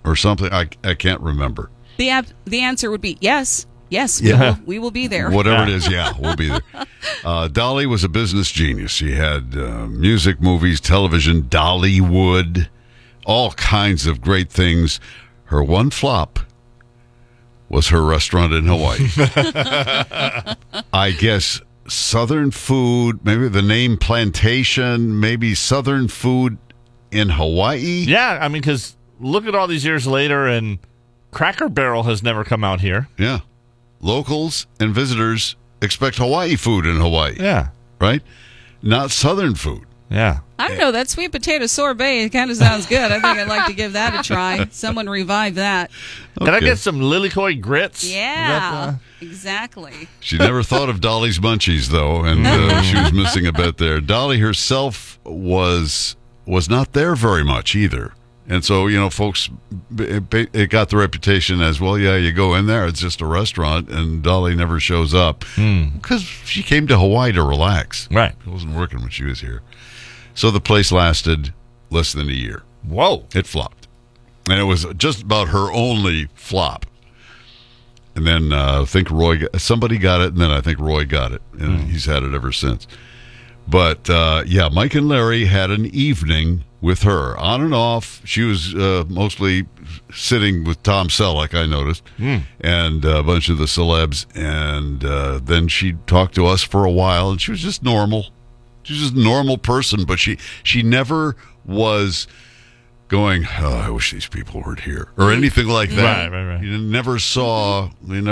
or something. I can't remember. The answer would be yes. Yes, we will be there. Whatever it is, we'll be there. Dolly was a business genius. She had music, movies, television, Dollywood, all kinds of great things. Her one flop was her restaurant in Hawaii. I guess Southern food, maybe the name Plantation, maybe Southern food in Hawaii. Yeah, I mean, because look at all these years later, and Cracker Barrel has never come out here. Yeah. Locals and visitors expect Hawaii food in Hawaii. Yeah. Right? Not Southern food. Yeah. I don't know. That sweet potato sorbet, it kind of sounds good. I think I'd like to give that a try. Someone revive that. Okay. Can I get some Lilikoi grits? Yeah, exactly. She never thought of Dolly's Munchies, though, and she was missing a bit there. Dolly herself was not there very much either. And so, folks, it got the reputation as, well, yeah, you go in there, it's just a restaurant, and Dolly never shows up. Because she came to Hawaii to relax. Right. It wasn't working when she was here. So the place lasted less than a year. Whoa. It flopped. And it was just about her only flop. And then I think somebody got it, and then I think Roy got it. And he's had it ever since. But, Mike and Larry had an evening with her, on and off. She was mostly sitting with Tom Selleck, I noticed, and a bunch of the celebs. And then she talked to us for a while, and she was just normal. She was just a normal person, but she never was going, oh, I wish these people weren't here, or anything like that. Right. You never saw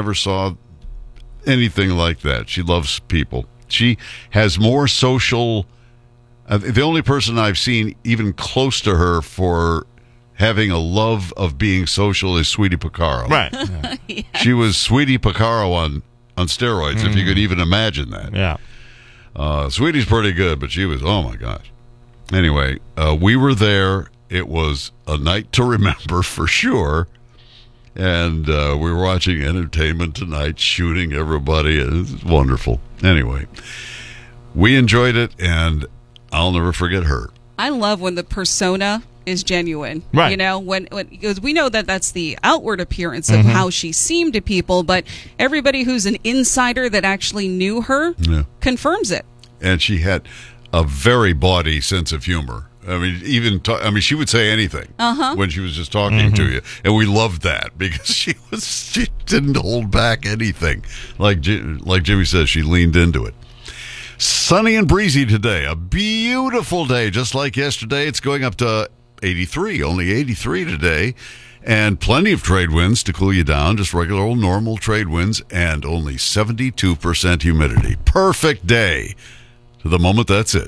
anything like that. She loves people. She has more social. The only person I've seen even close to her for having a love of being social is Sweetie Picaro. Right. Yeah. Yes. She was Sweetie Picaro on steroids, if you could even imagine that. Yeah. Sweetie's pretty good, but she was, oh my gosh. Anyway, we were there. It was a night to remember for sure. And we were watching Entertainment Tonight, shooting everybody. It was wonderful. Anyway, we enjoyed it, and I'll never forget her. I love when the persona is genuine. Right. When because we know that that's the outward appearance of how she seemed to people, but everybody who's an insider that actually knew her confirms it. And she had a very bawdy sense of humor. I mean, she would say anything when she was just talking to you, and we loved that because she didn't hold back anything. Like Jimmy says, she leaned into it. Sunny and breezy today, a beautiful day, just like yesterday. It's going up to 83, only 83 today, and plenty of trade winds to cool you down, just regular old normal trade winds, and only 72% humidity. Perfect day. To the moment, that's it.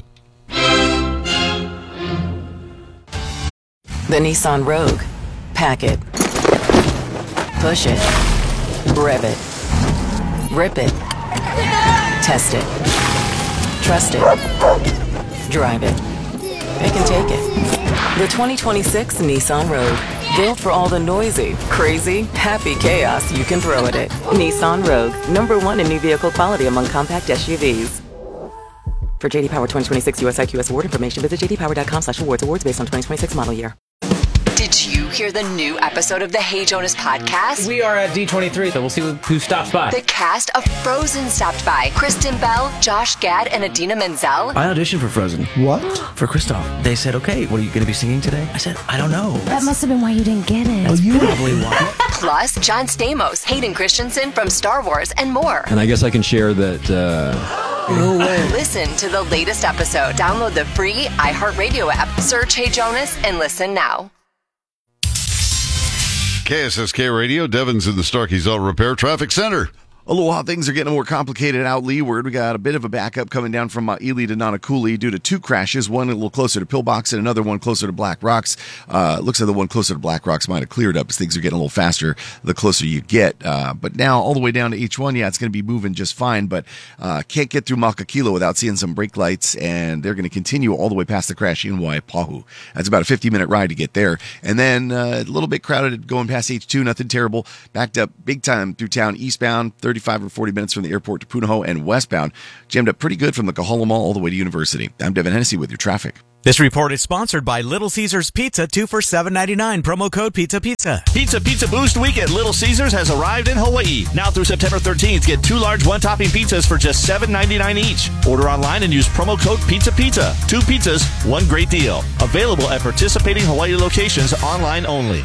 The Nissan Rogue. Pack it. Push it. Rev it. Rip it. Test it. Trust it. Drive it. Pick and take it. The 2026 Nissan Rogue. Built for all the noisy, crazy, happy chaos you can throw at it. Nissan Rogue. #1 in new vehicle quality among compact SUVs. For JD Power 2026 US IQS award information, visit jdpower.com/awards. Awards based on 2026 model year. Did you hear the new episode of the Hey Jonas podcast? We are at D23, so we'll see who stops by. The cast of Frozen stopped by. Kristen Bell, Josh Gad, and Idina Menzel. I auditioned for Frozen. What? For Kristoff. They said, okay, what are you going to be singing today? I said, I don't know. That must have been why you didn't get it. That's probably why. Plus, John Stamos, Hayden Christensen from Star Wars, and more. And I guess I can share that... No way. Listen to the latest episode. Download the free iHeartRadio app. Search Hey Jonas and listen now. KSSK Radio, Devon's in the Starkey's Auto Repair Traffic Center. Aloha, things are getting more complicated out leeward. We got a bit of a backup coming down from Ely to Nanakuli due to two crashes, one a little closer to Pillbox and another one closer to Black Rocks. Looks like the one closer to Black Rocks might have cleared up as things are getting a little faster the closer you get. But now all the way down to H1, it's going to be moving just fine, but can't get through Makakilo without seeing some brake lights, and they're going to continue all the way past the crash in Waipahu. That's about a 50-minute ride to get there. And then a little bit crowded going past H2, nothing terrible. Backed up big time through town eastbound, 35 or 40 minutes from the airport to Punahou, and westbound jammed up pretty good from the Kahala Mall all the way to University. I'm Devin Hennessy with your traffic. This report is sponsored by Little Caesars Pizza, 2 for $7.99. Promo code Pizza. Pizza Boost Week at Little Caesars has arrived in Hawaii. Now through September 13th, get 2 large one-topping pizzas for just $7.99 each. Order online and use promo code Pizza. 2 pizzas, 1 great deal. Available at participating Hawaii locations, online only.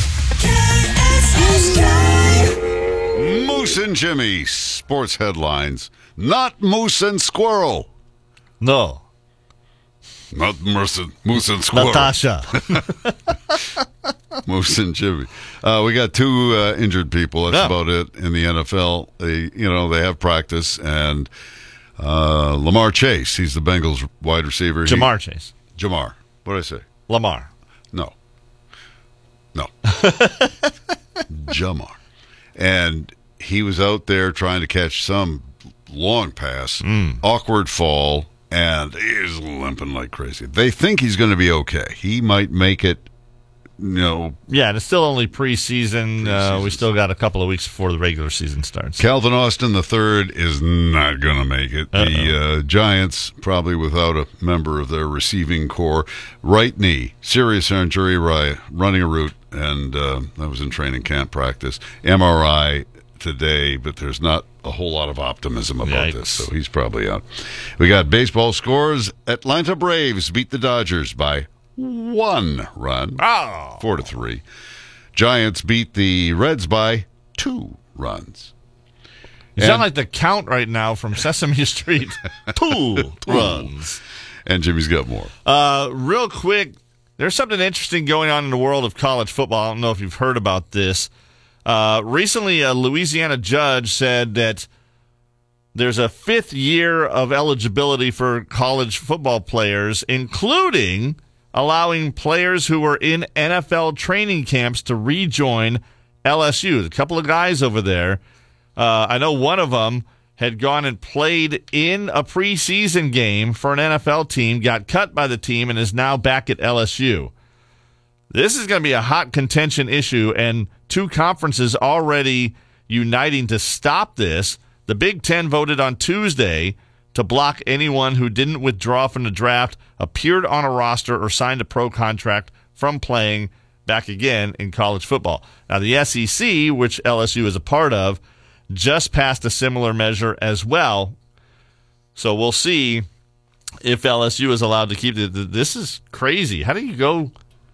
Moose and Jimmy, sports headlines. Not Moose and Squirrel. No. Not Moose and Squirrel. Natasha. Moose and Jimmy. We got 2 injured people. That's about it in the NFL. They have practice. And Lamar Chase, he's the Bengals wide receiver. Jamar Chase. Jamar. What did I say? Lamar. No. Jamar. And he was out there trying to catch some long pass, awkward fall, and he's limping like crazy. They think he's going to be okay. He might make it, Yeah, and it's still only preseason. We still got a couple of weeks before the regular season starts. Calvin Austin III is not going to make it. The Giants, probably without a member of their receiving core. Right knee, serious injury, running a route, and that was in training camp practice. MRI today, but there's not a whole lot of optimism about this, so he's probably out. We got baseball scores. Atlanta Braves beat the Dodgers by 1 run, 4-3. Giants beat the Reds by 2 runs. You sound like the Count right now from Sesame Street. 2 runs. And Jimmy's got more. Real quick, there's something interesting going on in the world of college football. I don't know if you've heard about this. Recently, a Louisiana judge said that there's a 5th year of eligibility for college football players, including allowing players who were in NFL training camps to rejoin LSU. A couple of guys over there, I know one of them had gone and played in a preseason game for an NFL team, got cut by the team, and is now back at LSU. This is going to be a hot contention issue, and 2 conferences already uniting to stop this. The Big Ten voted on Tuesday to block anyone who didn't withdraw from the draft, appeared on a roster, or signed a pro contract from playing back again in college football. Now, the SEC, which LSU is a part of, just passed a similar measure as well. So we'll see if LSU is allowed to keep it. This is crazy. How do you go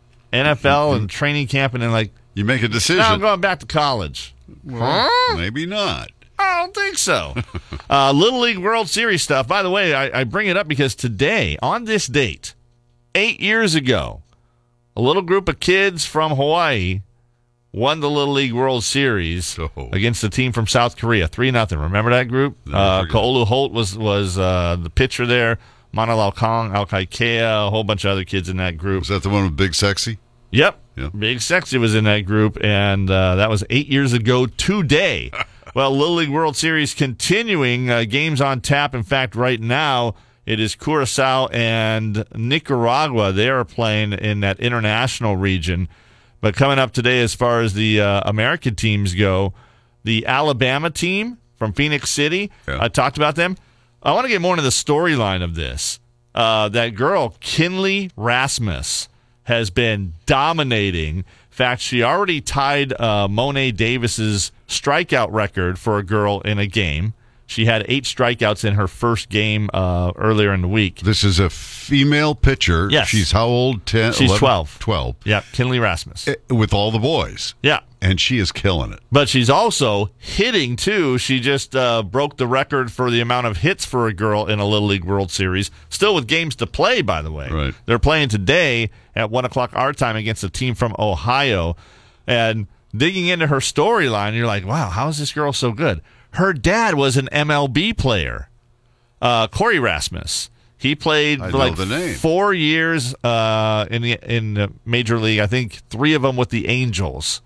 NFL and training camp and then you make a decision? Now I'm going back to college. Maybe not. I don't think so. Little League World Series stuff. By the way, I bring it up because today, on this date, 8 years ago, a little group of kids from Hawaii won the Little League World Series against the team from South Korea, 3-0. Remember that group? Kaolu Holt was the pitcher there. Manalau Kong, Alkaikea, a whole bunch of other kids in that group. Was that the one with Big Sexy? Yep. Big Sexy was in that group, and that was 8 years ago today. Well, Little League World Series continuing, games on tap. In fact, right now, it is Curacao and Nicaragua. They are playing in that international region. But coming up today, as far as the American teams go, the Alabama team from Phoenix City, I talked about them. I want to get more into the storyline of this. That girl, Kinley Rasmus, has been dominating. In fact, she already tied Monet Davis's strikeout record for a girl in a game. She had 8 strikeouts in her first game earlier in the week. This is a female pitcher. Yes. She's how old? 10? She's 11? 12. 12. Yeah, Kinley Rasmus. With all the boys. Yeah. And she is killing it. But she's also hitting, too. She just broke the record for the amount of hits for a girl in a Little League World Series. Still with games to play, by the way. Right. They're playing today at 1 o'clock our time against a team from Ohio. And digging into her storyline, you're like, wow, how is this girl so good? Her dad was an MLB player, Corey Rasmus. He played for 4 years in the Major League, I think 3 of them with the Angels.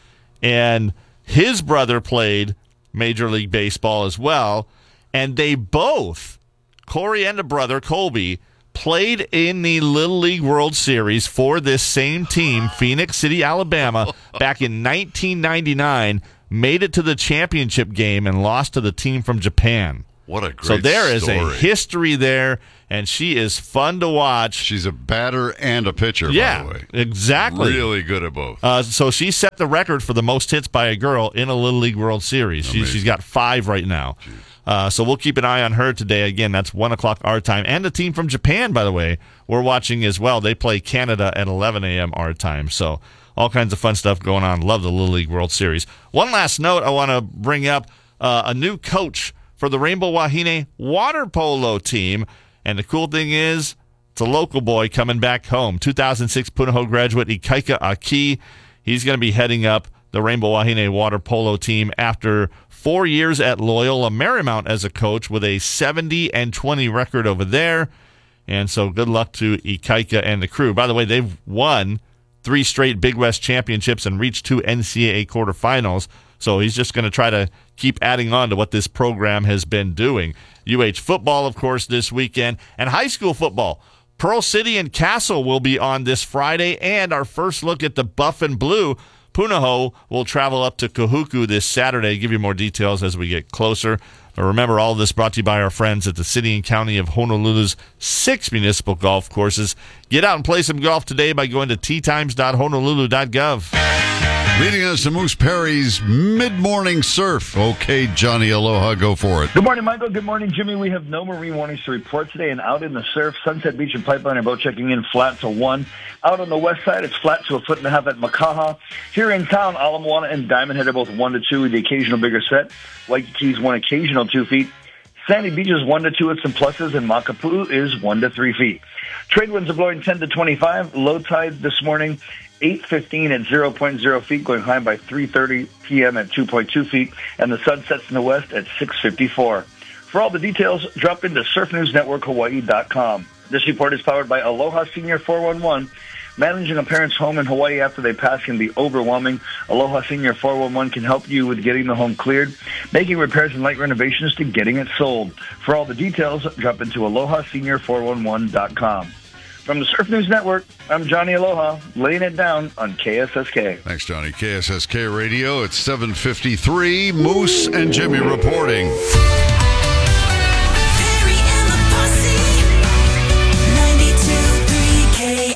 And his brother played Major League Baseball as well. And they both, Corey and the brother, Colby, played in the Little League World Series for this same team, Phoenix City, Alabama, back in 1999, made it to the championship game and lost to the team from Japan. What a great So there is a story. history there, and she is fun to watch. She's a batter and a pitcher, Yeah, by the way. exactly. Really good at both. So she set the record for the most hits by a girl in a Little League World Series. She's got 5 right now. So we'll keep an eye on her today. Again, that's 1 o'clock our time. And the team from Japan, by the way, we're watching as well. They play Canada at 11 a.m. our time. So all kinds of fun stuff going on. Love the Little League World Series. One last note I want to bring up, a new coach for the Rainbow Wahine water polo team. And the cool thing is, it's a local boy coming back home. 2006 Punahou graduate Ikaika Aki. He's going to be heading up the Rainbow Wahine water polo team after 4 years at Loyola Marymount as a coach with a 70-20 record over there. And so good luck to Ikaika and the crew. By the way, they've won 3 straight Big West championships and reached 2 NCAA quarterfinals. So he's just going to try to keep adding on to what this program has been doing. UH football, of course, this weekend. And high school football. Pearl City and Castle will be on this Friday. And our first look at the Buff and Blue. Punahou will travel up to Kahuku this Saturday. Give you more details as we get closer. But remember, all of this brought to you by our friends at the City and County of Honolulu's 6 municipal golf courses. Get out and play some golf today by going to teatimes.honolulu.gov. Leading us to Moose Perry's mid-morning surf. Okay, Johnny Aloha, go for it. Good morning, Michael. Good morning, Jimmy. We have no marine warnings to report today. And out in the surf, Sunset Beach and Pipeline are both checking in flat to 1. Out on the west side, it's flat to 1.5 feet at Makaha. Here in town, Ala Moana and Diamond Head are both 1 to 2 with the occasional bigger set. Waikiki's 1 occasional 2 feet. Sandy Beach is 1 to 2 with some pluses, and Makapu'u is 1 to 3 feet. Trade winds are blowing 10 to 25. Low tide this morning, 8:15 at 0.0 feet, going high by 3:30 p.m. at 2.2 feet, and the sun sets in the west at 6:54. For all the details, drop into surfnewsnetworkhawaii.com. This report is powered by Aloha Senior 411, managing a parent's home in Hawaii after they pass can be overwhelming. Aloha Senior 411 can help you with getting the home cleared, making repairs and light renovations to getting it sold. For all the details, drop into alohasenior411.com. From the Surf News Network, I'm Johnny Aloha, laying it down on KSSK. Thanks, Johnny. KSSK Radio, it's 7:53. Moose and Jimmy reporting. Harry and the Posse, 92.3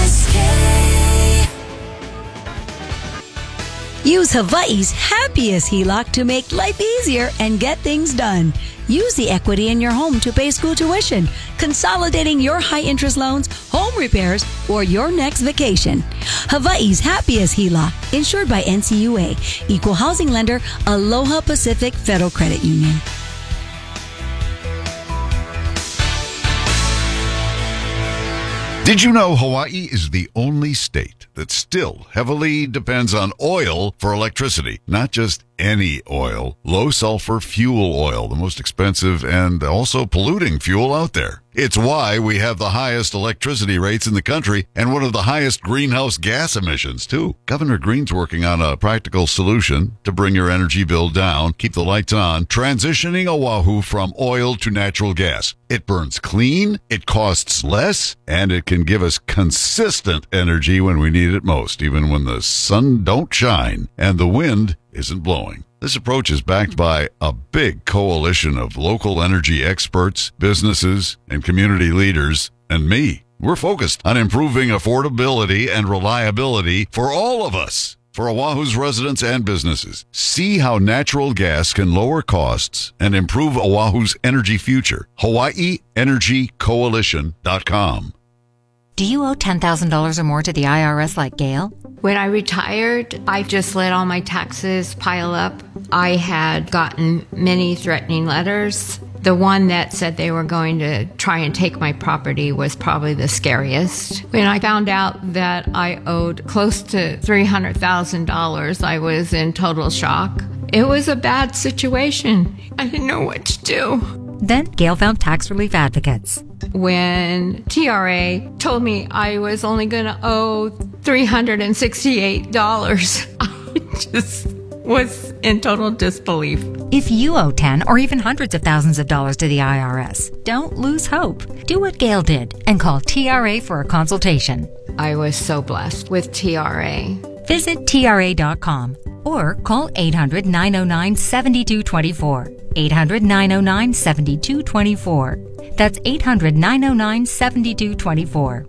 KSSK. Use Hawaii's happiest HELOC to make life easier and get things done. Use the equity in your home to pay school tuition, consolidating your high-interest loans, home repairs, or your next vacation. Hawaii's happiest HELOC, insured by NCUA, Equal Housing Lender, Aloha Pacific Federal Credit Union. Did you know Hawaii is the only state that still heavily depends on oil for electricity? Not just any oil, low sulfur fuel oil, the most expensive and also polluting fuel out there. It's why we have the highest electricity rates in the country and one of the highest greenhouse gas emissions, too. Governor Green's working on a practical solution to bring your energy bill down, keep the lights on, transitioning Oahu from oil to natural gas. It burns clean, it costs less, and it can give us consistent energy when we need it most, even when the sun don't shine and the wind isn't blowing. This approach is backed by a big coalition of local energy experts, businesses, and community leaders, and me. We're focused on improving affordability and reliability for all of us, for Oahu's residents and businesses. See how natural gas can lower costs and improve Oahu's energy future. HawaiiEnergyCoalition.com. Do you owe $10,000 or more to the IRS like Gail? When I retired, I just let all my taxes pile up. I had gotten many threatening letters. The one that said they were going to try and take my property was probably the scariest. When I found out that I owed close to $300,000, I was in total shock. It was a bad situation. I didn't know what to do. Then Gail found tax relief advocates. When TRA told me I was only going to owe $368, I just was in total disbelief. If you owe 10 or even hundreds of thousands of dollars to the IRS, don't lose hope. Do what Gail did and call TRA for a consultation. I was so blessed with TRA. Visit TRA.com. or call 800-909-7224. 800-909-7224. That's 800-909-7224.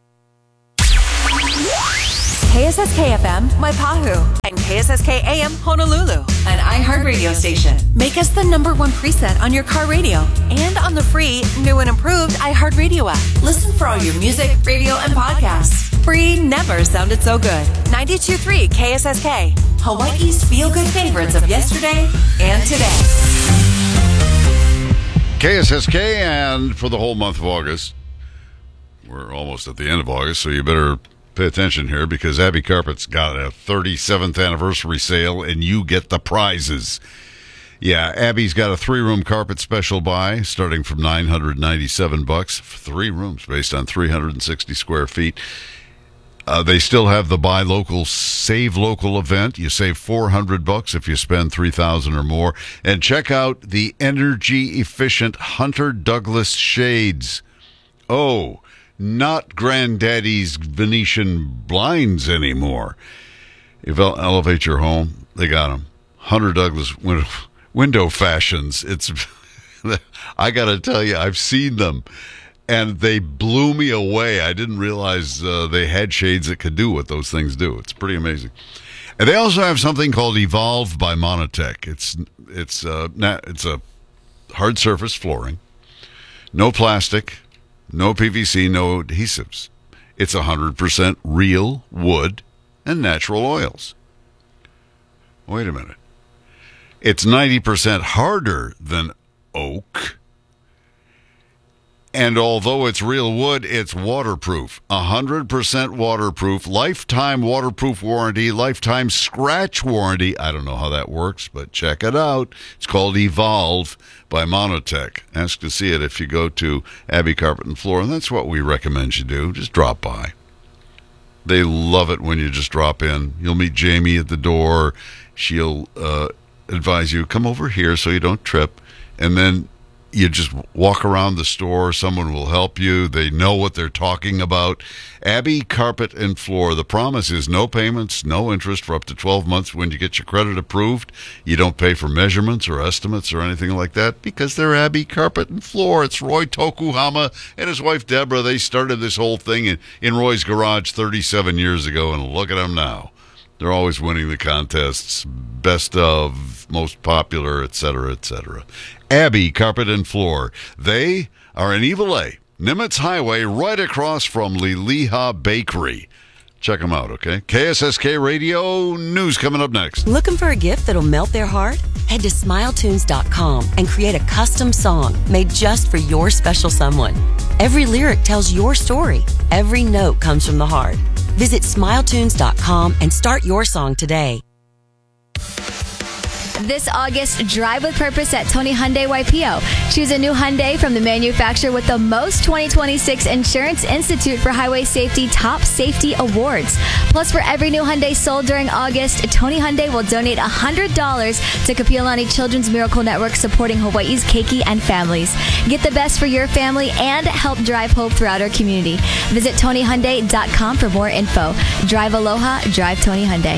KSSK FM, Waipahu, and KSSK AM, Honolulu, an iHeartRadio station. Make us the #1 preset on your car radio and on the free, new and improved iHeartRadio app. Listen for all your music, radio, and podcasts. Free never sounded so good. 92.3 KSSK, Hawaii's feel-good favorites of yesterday and today. KSSK, and for the whole month of August, we're almost at the end of August, so you better pay attention here because Abby Carpet's got a 37th anniversary sale and you get the prizes. Yeah, Abby's got a 3-room carpet special buy starting from $997 for 3 rooms based on 360 square feet. They still have the Buy Local, Save Local event. You save $400 if you spend $3,000 or more. And check out the energy-efficient Hunter Douglas shades. Oh, not Granddaddy's Venetian blinds anymore. If you elevate your home, they got them. Hunter Douglas window fashions. It's, I got to tell you, I've seen them, and they blew me away. I didn't realize they had shades that could do what those things do. It's pretty amazing. And they also have something called Evolve by Monotech. It's a hard surface flooring, no plastic, no PVC, no adhesives. It's 100% real wood and natural oils. Wait a minute. It's 90% harder than oak. And although it's real wood, it's waterproof. 100% waterproof, lifetime waterproof warranty, lifetime scratch warranty. I don't know how that works, but check it out. It's called Evolve by Monotech. Ask to see it if you go to Abbey Carpet and Floor, and that's what we recommend you do. Just drop by. They love it when you just drop in. You'll meet Jamie at the door. She'll advise you, come over here so you don't trip, and then you just walk around the store. Someone will help you. They know what they're talking about. Abbey Carpet and Floor. The promise is no payments, no interest for up to 12 months when you get your credit approved. You don't pay for measurements or estimates or anything like that because they're Abbey Carpet and Floor. It's Roy Tokuhama and his wife Deborah. They started this whole thing in Roy's garage 37 years ago, and look at them now. They're always winning the contests, best of, most popular, etc., etc. Abbey Carpet and Floor. They are in Evilea, Nimitz Highway, right across from Liliha Bakery. Check them out, okay? KSSK Radio News coming up next. Looking for a gift that'll melt their heart? Head to SmileTunes.com and create a custom song made just for your special someone. Every lyric tells your story. Every note comes from the heart. Visit SmileTunes.com and start your song today. This August, drive with purpose at Tony Hyundai Waipio. Choose a new Hyundai from the manufacturer with the most 2026 Insurance Institute for Highway Safety Top Safety Awards. Plus, for every new Hyundai sold during August, Tony Hyundai will donate $100 to Kapiolani Children's Miracle Network, supporting Hawaii's keiki and families. Get the best for your family and help drive hope throughout our community. Visit TonyHyundai.com for more info. Drive aloha, drive Tony Hyundai.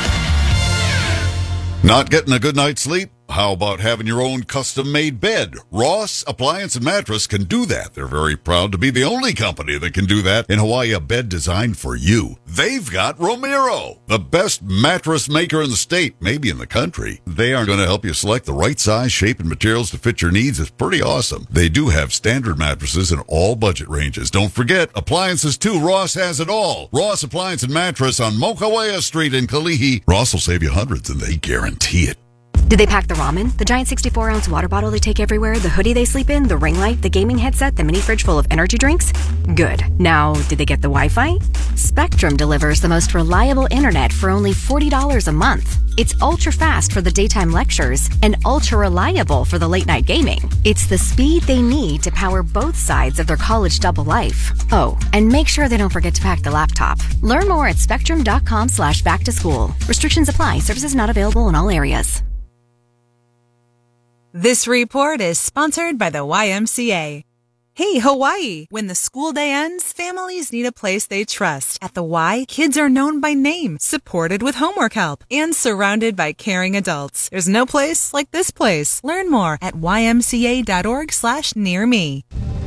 Not getting a good night's sleep? How about having your own custom-made bed? Ross Appliance and Mattress can do that. They're very proud to be the only company that can do that in Hawaii, a bed designed for you. They've got Romero, the best mattress maker in the state, maybe in the country. They are going to help you select the right size, shape, and materials to fit your needs. It's pretty awesome. They do have standard mattresses in all budget ranges. Don't forget, appliances too. Ross has it all. Ross Appliance and Mattress on Mokawea Street in Kalihi. Ross will save you hundreds, and they guarantee it. Did they pack the ramen, the giant 64-ounce water bottle they take everywhere, the hoodie they sleep in, the ring light, the gaming headset, the mini fridge full of energy drinks? Good. Now, did they get the Wi-Fi? Spectrum delivers the most reliable internet for only $40 a month. It's ultra-fast for the daytime lectures and ultra-reliable for the late-night gaming. It's the speed they need to power both sides of their college double life. Oh, and make sure they don't forget to pack the laptop. Learn more at spectrum.com/back-to-school. Restrictions apply. Services not available in all areas. This report is sponsored by the YMCA. Hey, Hawaii! When the school day ends, families need a place they trust. At the Y, kids are known by name, supported with homework help, and surrounded by caring adults. There's no place like this place. Learn more at ymca.org/nearme.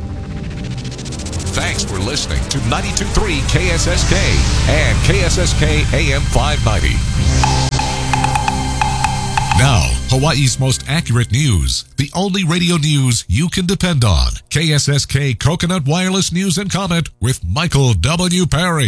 Thanks for listening to 92.3 KSSK and KSSK AM 590. Now, Hawaii's most accurate news. The only radio news you can depend on. KSSK Coconut Wireless News and Comment with Michael W. Perry.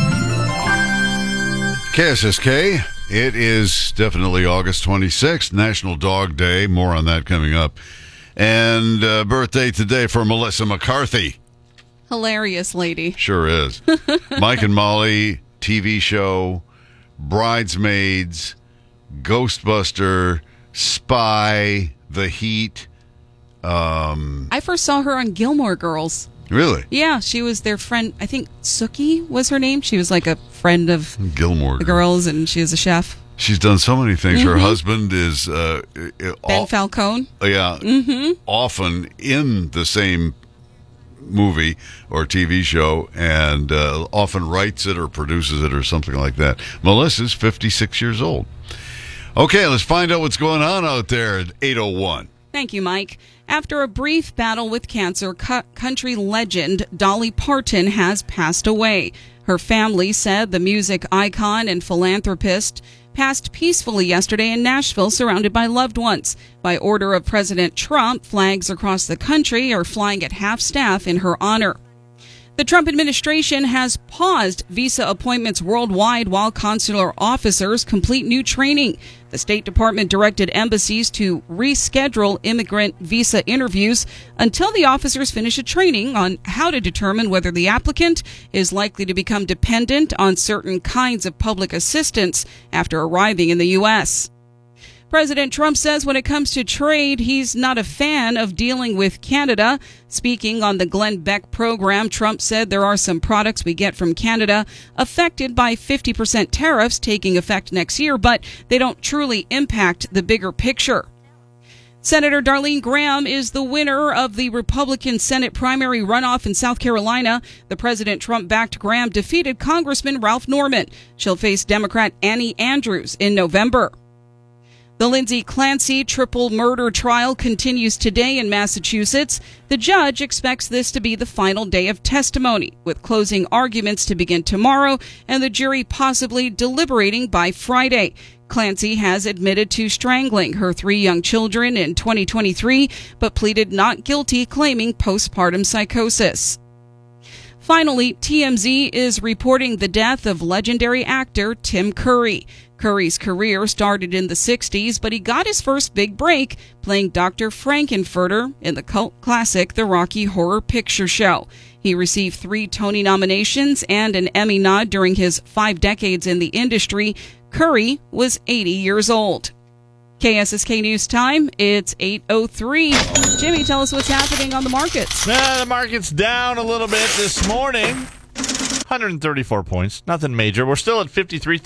KSSK, it is definitely August 26th, National Dog Day. More on that coming up. And birthday today for Melissa McCarthy. Hilarious lady. Sure is. Mike and Molly, TV show, Bridesmaids, Ghostbuster, Spy, The Heat. I first saw her on Gilmore Girls. Really? Yeah, she was their friend. I think Sookie was her name. She was like a friend of Gilmore the girls, and she was a chef. She's done so many things. Mm-hmm. Her husband is Ben Falcone. Yeah, often in the same movie or TV show, and often writes it or produces it or something like that. Melissa's 56 years old. Okay, let's find out what's going on out there at 8:01. Thank you, Mike. After a brief battle with cancer, country legend Dolly Parton has passed away. Her family said the music icon and philanthropist passed peacefully yesterday in Nashville, surrounded by loved ones. By order of President Trump, flags across the country are flying at half-staff in her honor. The Trump administration has paused visa appointments worldwide while consular officers complete new training. The State Department directed embassies to reschedule immigrant visa interviews until the officers finish a training on how to determine whether the applicant is likely to become dependent on certain kinds of public assistance after arriving in the U.S. President Trump says when it comes to trade, he's not a fan of dealing with Canada. Speaking on the Glenn Beck program, Trump said there are some products we get from Canada affected by 50% tariffs taking effect next year, but they don't truly impact the bigger picture. Senator Darlene Graham is the winner of the Republican Senate primary runoff in South Carolina. The President Trump-backed Graham defeated Congressman Ralph Norman. She'll face Democrat Annie Andrews in November. The Lindsay Clancy triple murder trial continues today in Massachusetts. The judge expects this to be the final day of testimony, with closing arguments to begin tomorrow and the jury possibly deliberating by Friday. Clancy has admitted to strangling her 3 young children in 2023, but pleaded not guilty, claiming postpartum psychosis. Finally, TMZ is reporting the death of legendary actor Tim Curry. Curry's career started in the 60s, but he got his first big break playing Dr. Frankenfurter in the cult classic The Rocky Horror Picture Show. He received 3 Tony nominations and an Emmy nod during his 5 decades in the industry. Curry was 80 years old. KSSK News Time, it's 8:03. Jimmy, tell us what's happening on the markets. The market's down a little bit this morning. 134 points. Nothing major. We're still at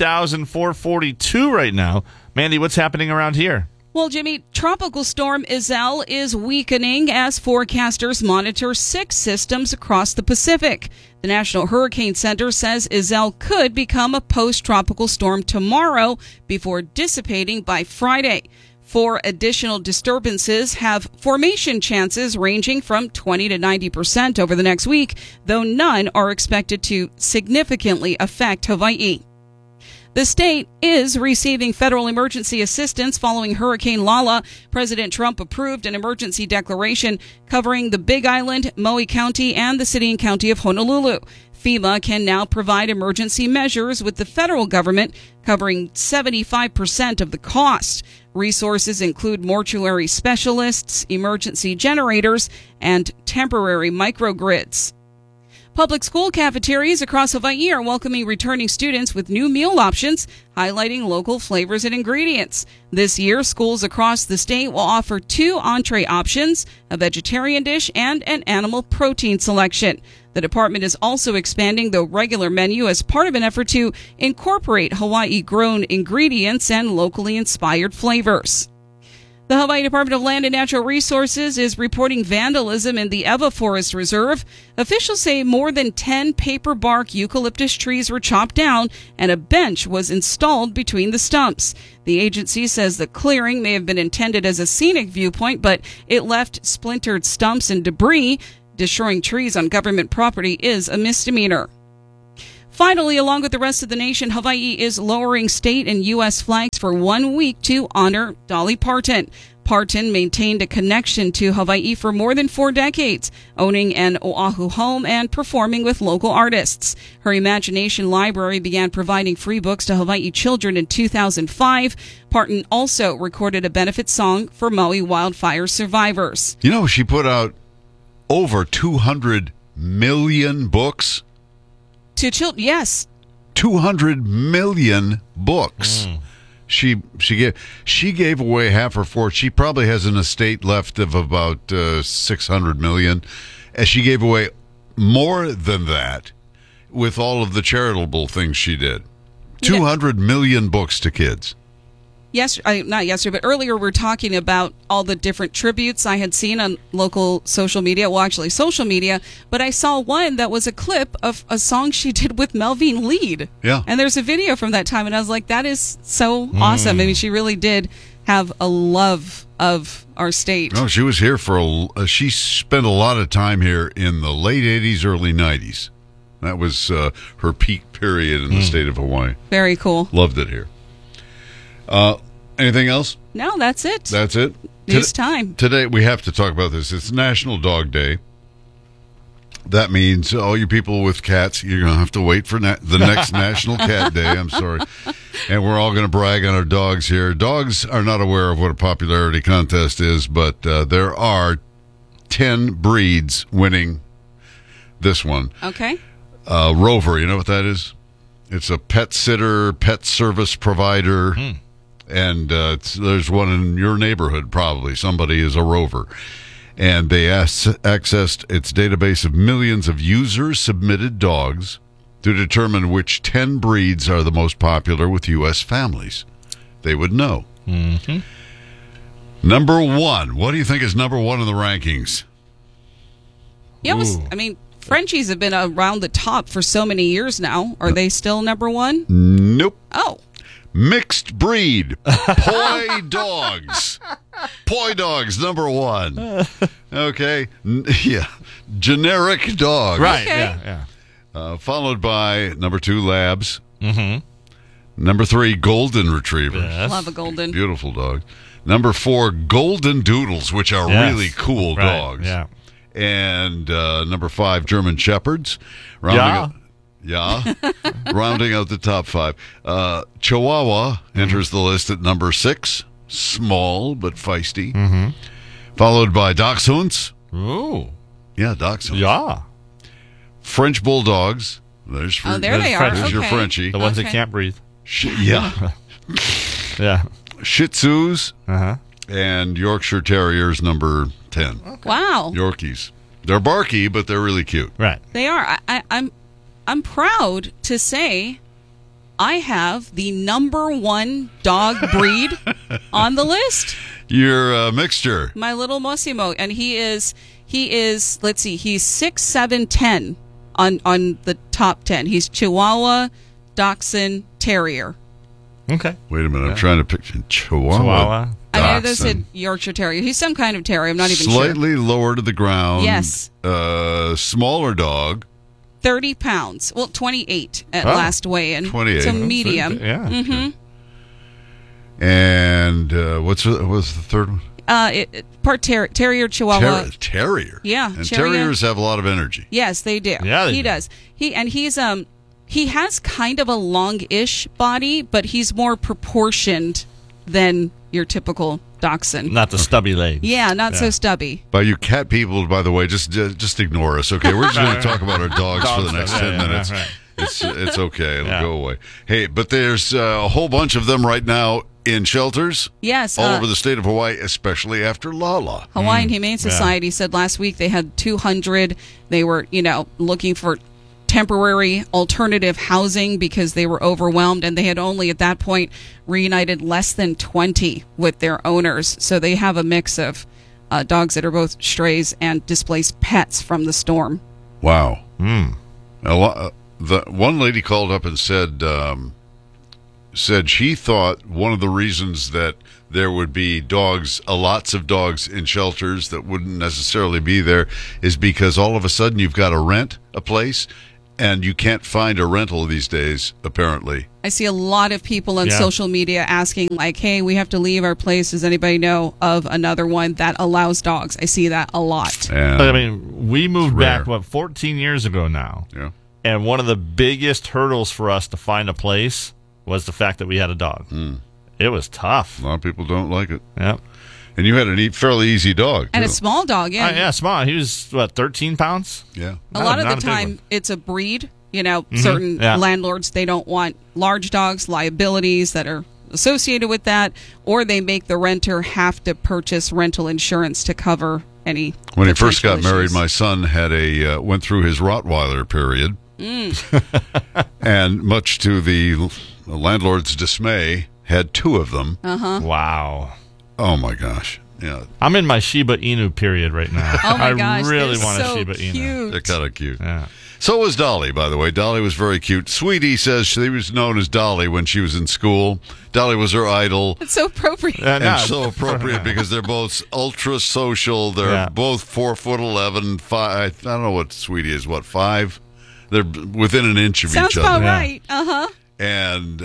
53,442 right now. Mandy, what's happening around here? Well, Jimmy, Tropical Storm Iselle is weakening as forecasters monitor 6 systems across the Pacific. The National Hurricane Center says Iselle could become a post-tropical storm tomorrow before dissipating by Friday. 4 additional disturbances have formation chances ranging from 20 to 90% over the next week, though none are expected to significantly affect Hawaii. The state is receiving federal emergency assistance following Hurricane Lala. President Trump approved an emergency declaration covering the Big Island, Maui County, and the city and county of Honolulu. FEMA can now provide emergency measures with the federal government covering 75% of the cost. Resources include mortuary specialists, emergency generators, and temporary microgrids. Public school cafeterias across Hawaii are welcoming returning students with new meal options, highlighting local flavors and ingredients. This year, schools across the state will offer 2 entree options, a vegetarian dish, and an animal protein selection. The department is also expanding the regular menu as part of an effort to incorporate Hawaii-grown ingredients and locally inspired flavors. The Hawaii Department of Land and Natural Resources is reporting vandalism in the Ewa Forest Reserve. Officials say more than 10 paper bark eucalyptus trees were chopped down and a bench was installed between the stumps. The agency says the clearing may have been intended as a scenic viewpoint, but it left splintered stumps and debris. Destroying trees on government property is a misdemeanor. Finally, along with the rest of the nation, Hawaii is lowering state and U.S. flags for 1 week to honor Dolly Parton. Parton maintained a connection to Hawaii for more than 4 decades, owning an Oahu home and performing with local artists. Her Imagination Library began providing free books to Hawaii children in 2005. Parton also recorded a benefit song for Maui wildfire survivors. You know, she put out over 200 million books. To children, yes. 200 million books. She gave away half her fortune. She probably has an estate left of about 600 million. And she gave away more than that with all of the charitable things she did. 200 million books to kids. Not yesterday, but earlier we were talking about all the different tributes I had seen on local social media. Well, actually social media, but I saw one that was a clip of a song she did with Melvin Lead. Yeah. And there's a video from that time, and I was like, that is so awesome. I mean, she really did have a love of our state. No, she was here she spent a lot of time here in the late 80s, early 90s. That was her peak period in the state of Hawaii. Very cool. Loved it here. Anything else? No, that's it. That's it? It's time. Today, we have to talk about this. It's National Dog Day. That means all you people with cats, you're going to have to wait for the next National Cat Day. I'm sorry. And we're all going to brag on our dogs here. Dogs are not aware of what a popularity contest is, but there are 10 breeds winning this one. Okay. Rover, you know what that is? It's a pet sitter, pet service provider. And there's one in your neighborhood, probably. Somebody is a Rover. And they accessed its database of millions of user-submitted dogs to determine which 10 breeds are the most popular with U.S. families. They would know. Number 1. What do you think is number 1 in the rankings? Yeah, Frenchies have been around the top for so many years now. Are they still number 1? Nope. Oh. Mixed breed. Poi dogs. Poi dogs, number 1. Okay. Yeah. Generic dog. Right. Okay. Yeah. Followed by number 2, labs. Number 3, golden retrievers. Yes. Love a golden. Beautiful dog. Number 4, golden doodles, which are really cool dogs. Yeah. And number 5, German shepherds. Rounding out the top 5. Chihuahua enters the list at number 6. Small but feisty. Followed by dachshunds. Ooh. Yeah, dachshunds. Yeah. French bulldogs. There they are. There's your Frenchie. The ones that can't breathe. Yeah. Yeah. Shih Tzus and Yorkshire Terriers, number 10. Wow. Yorkies. They're barky, but they're really cute. Right. They are. I'm proud to say I have the number 1 dog breed on the list. You're a mixture. My little Mosimo, and he is let's see, he's 6, 7, 10 on the top 10. He's Chihuahua, Dachshund, Terrier. Okay. Wait a minute, I'm trying to picture Chihuahua. I know this is Yorkshire Terrier. He's some kind of terrier. I'm not even Slightly lower to the ground. Yes. Smaller dog. 30 pounds. Well, 28 at last weigh-in. 28. So medium. Yeah. And what's the third one? Part terrier, Chihuahua. Terrier. Yeah. And terriers have a lot of energy. Yes, they do. Yeah, he does. He has kind of a long-ish body, but he's more proportioned than your typical dachshund. Not the stubby legs. Yeah, not so stubby. By you cat people, by the way, just ignore us, okay? We're just going to talk about our dogs for the next 10 minutes. Right. It's okay. It'll go away. Hey, but there's a whole bunch of them right now in shelters. Yes. All over the state of Hawaii, especially after Lala. Hawaiian Humane Society said last week they had 200. They were, looking for temporary alternative housing because they were overwhelmed, and they had only at that point reunited less than 20 with their owners. So they have a mix of dogs that are both strays and displaced pets from the storm. Wow. The one lady called up and said she thought one of the reasons that there would be lots of dogs in shelters that wouldn't necessarily be there is because all of a sudden you've got to rent a place, and you can't find a rental these days, apparently. I see a lot of people on social media asking, like, hey, we have to leave our place. Does anybody know of another one that allows dogs? I see that a lot. I mean, we moved back, 14 years ago now. Yeah. And one of the biggest hurdles for us to find a place was the fact that we had a dog. It was tough. A lot of people don't like it. Yep. And you had a fairly easy dog, too. And a small dog, yeah. Small. He was, 13 pounds? Yeah. A lot of the time, it's a breed. Certain landlords, they don't want large dogs, liabilities that are associated with that, or they make the renter have to purchase rental insurance to cover any When he first got potential married, issues. my son had went through his Rottweiler period. And much to the landlord's dismay, had 2 of them. Wow. Oh, my gosh. Yeah. I'm in my Shiba Inu period right now. Oh, my gosh. I really they're want so a Shiba Inu. cute. They're kind of cute. Yeah. So was Dolly, by the way. Dolly was very cute. Sweetie says she was known as Dolly when she was in school. Dolly was her idol. It's so appropriate. And so appropriate because they're both ultra social. They're both 4'11", 5. I don't know what Sweetie is. 5? They're within an inch of Sounds each other. about right. And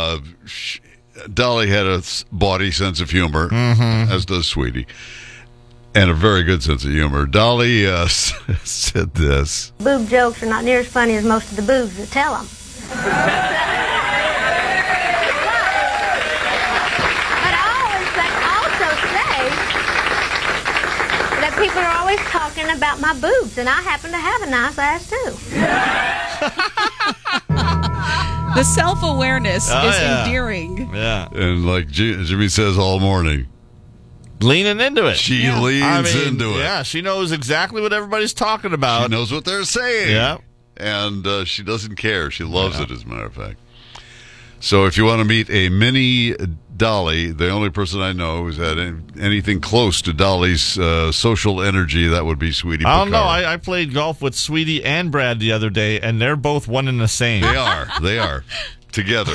Dolly had a body sense of humor, as does Sweetie, and a very good sense of humor. Dolly said this. Boob jokes are not near as funny as most of the boobs that tell them. But I also say that people are always talking about my boobs, and I happen to have a nice ass too. The self-awareness is endearing. Yeah. And like Jimmy says all morning, leaning into it. She leans into it. Yeah, she knows exactly what everybody's talking about. She knows what they're saying. Yeah. And she doesn't care. She loves it, as a matter of fact. So if you want to meet a mini Dolly, the only person I know who's had anything close to Dolly's social energy, that would be Sweetie I don't know. Picard. I played golf with Sweetie and Brad the other day, and they're both one and the same. They are. Together.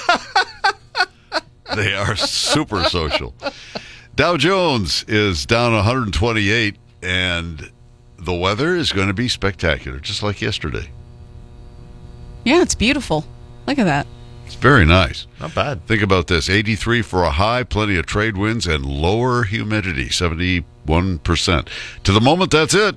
They are super social. Dow Jones is down 128, and the weather is going to be spectacular, just like yesterday. Yeah, it's beautiful. Look at that. It's very nice. Not bad. Think about this. 83 for a high, plenty of trade winds, and lower humidity, 71%. To the moment, that's it.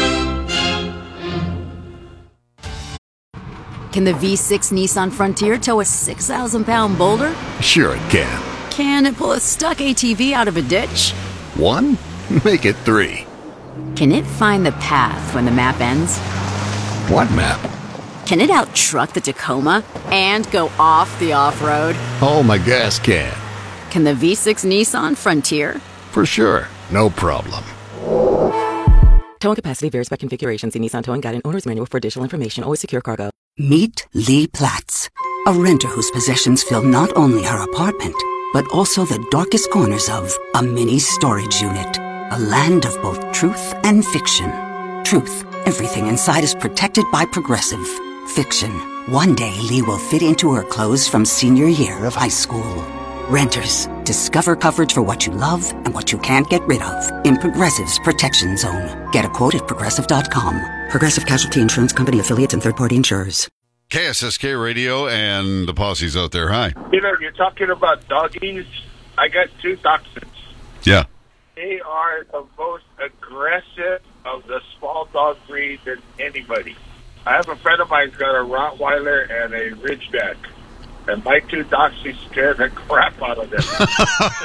Can the V6 Nissan Frontier tow a 6,000-pound boulder? Sure it can. Can it pull a stuck ATV out of a ditch? 1? Make it 3. Can it find the path when the map ends? What map? Can it out-truck the Tacoma and go off the off-road? Oh, my gas can. Can the V6 Nissan Frontier? For sure. No problem. Towing capacity varies by configuration. See Nissan Towing Guide and Owner's Manual for additional information. Always secure cargo. Meet Lee Platts, a renter whose possessions fill not only her apartment, but also the darkest corners of a mini storage unit. A land of both truth and fiction. Truth, everything inside is protected by Progressive. Fiction, one day Lee will fit into her clothes from senior year of high school. Renters, discover coverage for what you love and what you can't get rid of in Progressive's Protection Zone. Get a quote at Progressive.com. Progressive Casualty Insurance Company, affiliates, and third-party insurers. KSSK Radio and the posse's out there. Hi. You're talking about doggies. I got 2 dachshunds. Yeah. They are the most aggressive of the small dog breed than anybody. I have a friend of mine who's got a Rottweiler and a Ridgeback. And my 2 dachshunds scare the crap out of them.